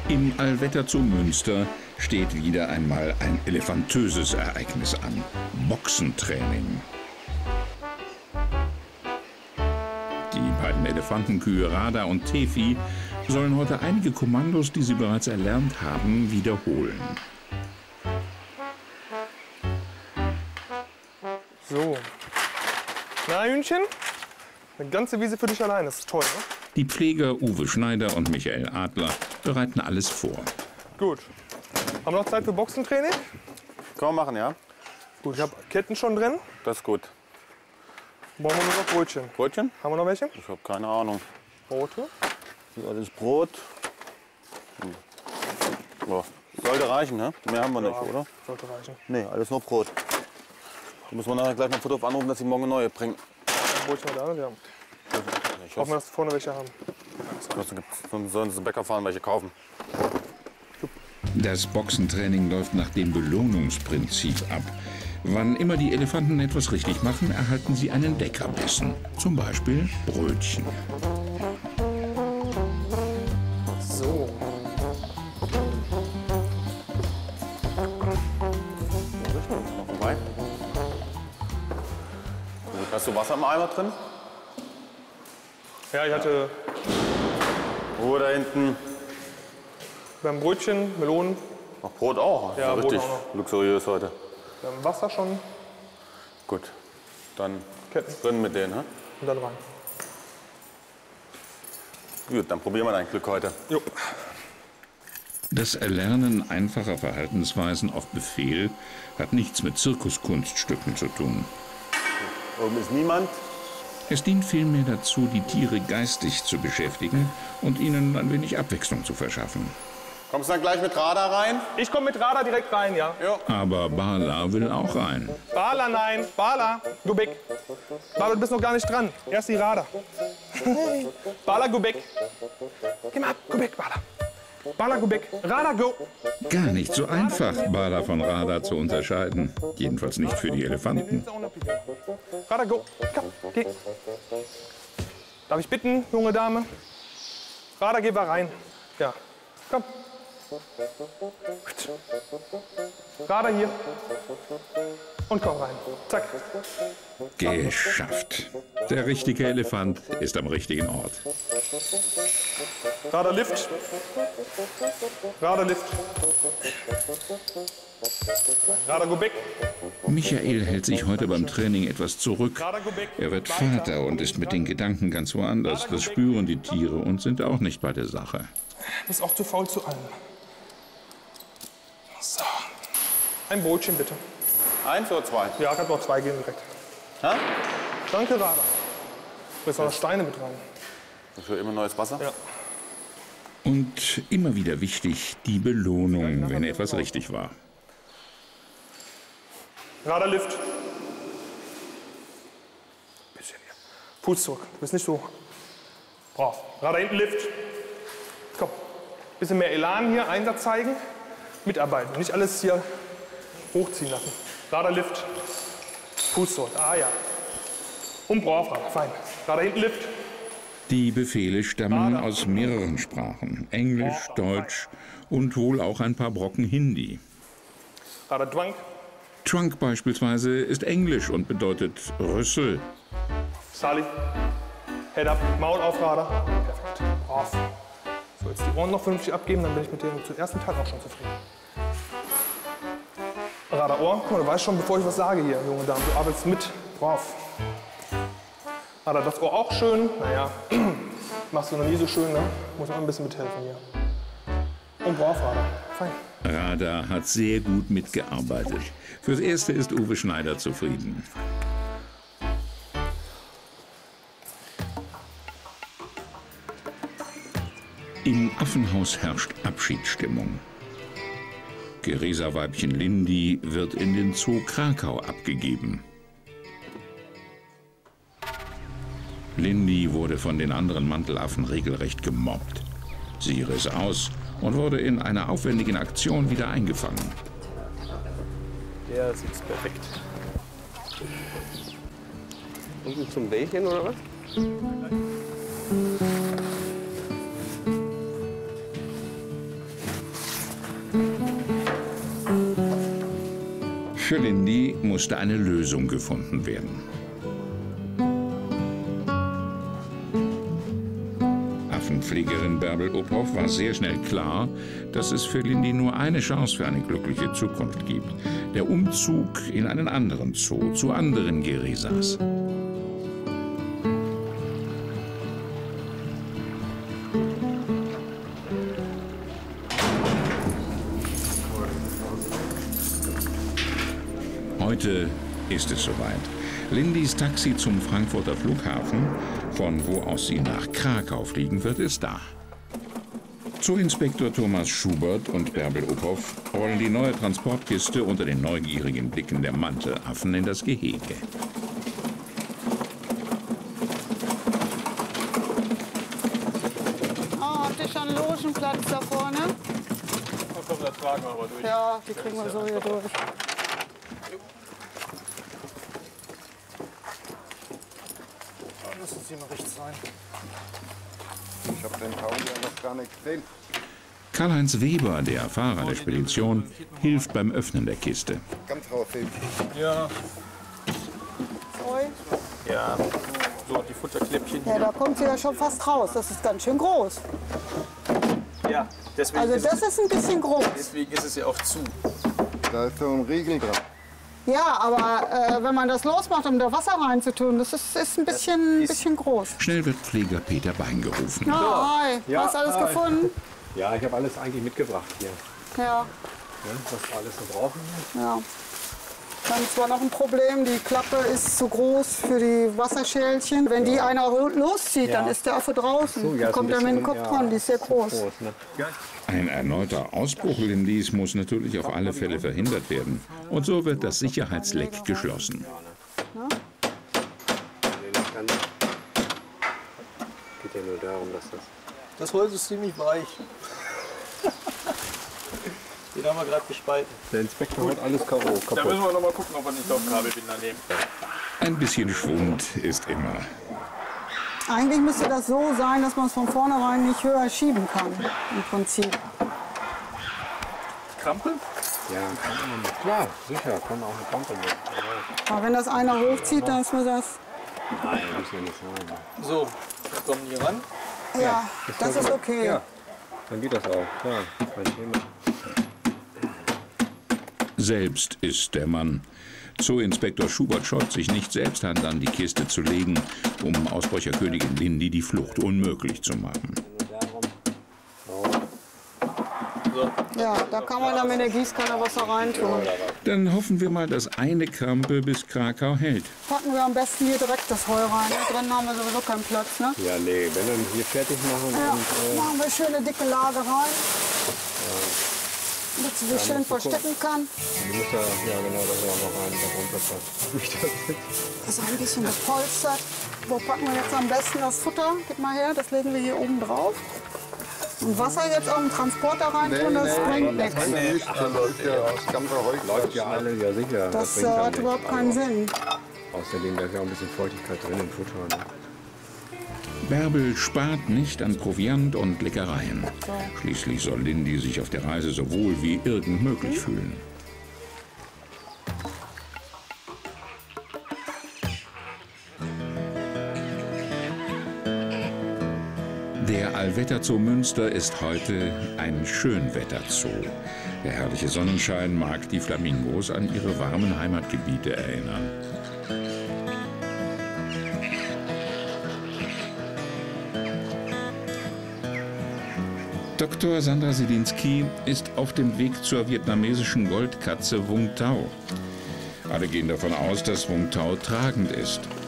Im Allwetter zu Münster steht wieder einmal ein elefantöses Ereignis an. Boxentraining. Die beiden Elefantenkühe Rada und Tefi sollen heute einige Kommandos, die sie bereits erlernt haben, wiederholen. So. Na, Hühnchen? Eine ganze Wiese für dich allein, das ist toll, ne? Die Pfleger Uwe Schneider und Michael Adler bereiten alles vor. Gut. Haben wir noch Zeit für Boxentraining? Können wir machen, ja? Gut, ich habe Ketten schon drin. Das ist gut. Brauchen wir nur noch Brötchen. Brötchen? Haben wir noch welche? Ich habe keine Ahnung. Brote? Das ist alles Brot. So. Sollte reichen, ne? Mehr haben wir nicht, oder? Sollte reichen. Nee, alles nur Brot. Da muss man nachher gleich noch Foto anrufen, dass sie morgen neue bringen. Brötchen da, ja. Ich Hoffen wir, hoffe, dass wir vorne welche haben. sonst sollen sie zum Bäcker fahren, welche kaufen. Das Boxentraining läuft nach dem Belohnungsprinzip ab. Wann immer die Elefanten etwas richtig machen, erhalten sie einen Leckerbissen. Zum Beispiel Brötchen. So. Noch vorbei. Hast du Wasser im Eimer drin? Ja, ich hatte Ruhe da hinten. beim Brötchen, Melonen, Noch Brot auch. Ja, Das ist Brot richtig auch luxuriös heute. wir haben Wasser schon, Gut. Dann Ketten drin mit denen, ne? und dann rein. Gut, dann probieren wir dein Glück heute. Jo. Das Erlernen einfacher Verhaltensweisen auf Befehl hat nichts mit Zirkuskunststücken zu tun. Oben ist niemand. Es dient vielmehr dazu, die Tiere geistig zu beschäftigen und ihnen ein wenig Abwechslung zu verschaffen. Kommst du dann gleich mit Radar rein? Ich komme mit Radar direkt rein, ja. Aber Bala will auch rein. Bala, nein. Bala, geh weg. Bala, du bist noch gar nicht dran. Erst die Radar. Bala, geh weg. Geh mal ab, geh weg, Bala. Bala, geh weg. Radar, go. Gar nicht so einfach, Bala von Radar zu unterscheiden. Jedenfalls nicht für die Elefanten. Radar, go. Komm, geh. Darf ich bitten, junge Dame? Radar, geh mal rein. Ja, komm. Radar hier. Und komm rein. Zack. Geschafft. Der richtige Elefant ist am richtigen Ort. Radar Lift. Radar Lift. Radar go back. Michael hält sich heute beim Training etwas zurück. Er wird Vater und ist mit den Gedanken ganz woanders. Das spüren die Tiere und sind auch nicht bei der Sache. Du bist auch zu faul zu allem. So. Ein Brötchen bitte. 1 oder 2? Ja, kann noch 2 geben direkt. Ja? Danke, Radar. Du hast noch Steine mit rein. Ich will immer neues Wasser. Ja. Und immer wieder wichtig, die Belohnung, wenn etwas richtig war. Radar Lift. Bisschen hier. Fuß zurück. Du bist nicht so brav. Radar hinten Lift. Komm. Bisschen mehr Elan hier, Einsatz zeigen. Mitarbeiten. Nicht alles hier hochziehen lassen. Radar Lift. Fuß zurück. Ah ja. Und brav, Radar. Fein. Radar hinten Lift. Die Befehle stammen aus mehreren Sprachen. Englisch, Deutsch und wohl auch ein paar Brocken Hindi. Radar Dwank. Trunk beispielsweise ist Englisch und bedeutet Rüssel. Sali. Head up. Maul auf, Radar. Perfekt. Brav. So, jetzt die Ohren noch vernünftig abgeben, dann bin ich mit dem ersten Teil auch schon zufrieden. Radar Ohr. Guck mal, du weißt schon, bevor ich was sage hier, junge Dame. Du arbeitest mit. Brav. Radar das Ohr auch schön. Naja, machst du noch nie so schön, ne? Muss man ein bisschen mithelfen hier. Und brav, Radar. Fein. Radar hat sehr gut mitgearbeitet. Fürs Erste ist Uwe Schneider zufrieden. Im Affenhaus herrscht Abschiedsstimmung. Geresa-Weibchen Lindy wird in den Zoo Krakau abgegeben. Lindy wurde von den anderen Mantelaffen regelrecht gemobbt. Sie riss aus und wurde in einer aufwendigen Aktion wieder eingefangen. Ja, das ist perfekt. Und zum Bällchen oder was? Für Lindy musste eine Lösung gefunden werden. Affenpflegerin Bärbel Uphoff war sehr schnell klar, dass es für Lindy nur eine Chance für eine glückliche Zukunft gibt. Der Umzug in einen anderen Zoo, zu anderen Guérisas. Heute ist es soweit. Lindys Taxi zum Frankfurter Flughafen, von wo aus sie nach Krakau fliegen wird, ist da. Zooinspektor Thomas Schubert und Bärbel Uphoff rollen die neue Transportkiste unter den neugierigen Blicken der Mantelaffen in das Gehege. Oh, habt ihr schon einen Logenplatz da vorne? Komm, da tragen wir aber durch. Ja, die kriegen wir so hier durch. Muss es hier mal rechts sein. Ich habe den Taui ja noch gar nicht gesehen. Karl-Heinz Weber, der Fahrer der Spedition, hilft beim Öffnen der Kiste. Ganz rausheben. Ja. Ui. Ja. So, die Futterkläppchen. Ja, da kommt sie ja schon fast raus. Das ist ganz schön groß. Ja, deswegen, Also das ist ein bisschen groß. deswegen ist es ja auch zu. Da ist so ein Riegel dran. Ja, aber wenn man das losmacht, um da Wasser reinzutun, das ist ein bisschen groß. Schnell wird Pfleger Peter Bein gerufen. Ja, hi. Ja, Hast du alles hi. gefunden? Ja, ich habe alles eigentlich mitgebracht hier. Ja, Ja, was wir alles so brauchen. ja. Dann ist zwar noch ein Problem, die Klappe ist zu groß für die Wasserschälchen. Wenn die einer loszieht, dann ist der Affe draußen. So, ja, Dann ist kommt ein er mit dem bisschen, Kopf ja, dran, die ist sehr groß. Ne? Ein erneuter Ausbruch Lindys muss natürlich auf alle Fälle verhindert werden. Und so wird das Sicherheitsleck geschlossen. Nee, das kann nicht. Geht ja nur darum, dass das... Das Holz ist ziemlich weich. Den haben wir gerade gespalten. Der Inspektor hat alles kaputt. Da müssen wir noch mal gucken, ob wir nicht auf Kabelbinder nehmen. Ein bisschen Schwund ist immer. Eigentlich müsste das so sein, dass man es von vornherein nicht höher schieben kann, im Prinzip. Krampe? Ja, kann man mit. Klar, sicher, kann auch eine Krampe mit. Aber wenn das einer hochzieht, dann ist mir das... Nein, muss ja nicht sein. So, wir kommen hier ran. Ja, das ist okay. Ja, dann geht das auch. Klar, kein Thema. Selbst ist der Mann. Zooinspektor Schubert scheut sich nicht, selbst Hand an die Kiste zu legen, um Ausbrecherkönigin Lindy die Flucht unmöglich zu machen. Ja, da kann man dann mit der Gießkanne Wasser reintun. Dann hoffen wir mal, dass eine Krampe bis Krakau hält. Packen wir am besten hier direkt das Heu rein. Da drin haben wir sowieso keinen Platz, ne? Ja, nee, wenn wir hier fertig machen Ja, und... machen wir schöne dicke Lage rein. Damit sie sich schön verstecken kann. Du musst da, ja genau, da ist auch noch ein, der runterpasst. Das ist ein bisschen gepolstert. Wo packen wir jetzt am besten das Futter? Gib mal her, das legen wir hier oben drauf. Und Wasser jetzt auf den Transporter reintun, das bringt nichts. Das ist ja das ganze Holz. Läuft ja alle, ja sicher. Das bringt dann hat nichts. überhaupt keinen Sinn. Außerdem, da ist ja auch ein bisschen Feuchtigkeit drin im Futter. Ne? Bärbel spart nicht an Proviant und Leckereien. Schließlich soll Lindy sich auf der Reise so wohl wie irgend möglich fühlen. Der Allwetterzoo Münster ist heute ein Schönwetterzoo. Der herrliche Sonnenschein mag die Flamingos an ihre warmen Heimatgebiete erinnern. Dr. Sandra Selinsky ist auf dem Weg zur vietnamesischen Goldkatze Vung Tau. Alle gehen davon aus, dass Vung Tau tragend ist.